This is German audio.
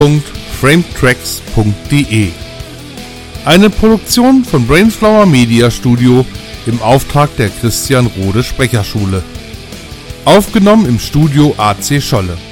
www.frametracks.de. Eine Produktion von Brainflower Media Studio im Auftrag der Christian Rode Sprecherschule. Aufgenommen im Studio AC Scholle.